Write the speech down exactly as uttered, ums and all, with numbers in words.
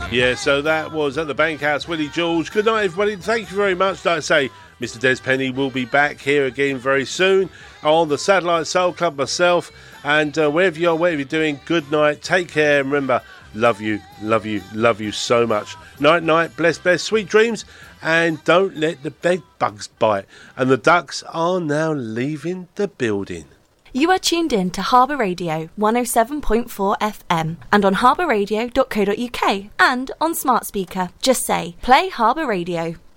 Yeah, so that was at the Bankhouse, Willie George. Good night, everybody. Thank you very much. Like I say, Mister Des Penny will be back here again very soon on the Satellite Soul Club myself. And uh, wherever you are, whatever you're doing, good night. Take care. And remember, love you, love you, love you so much. Night, night. Bless, bless. Sweet dreams. And don't let the bed bugs bite. And the ducks are now leaving the building. You are tuned in to Harbour Radio one oh seven point four F M and on harbour radio dot co dot uk and on smart speaker. Just say, play Harbour Radio.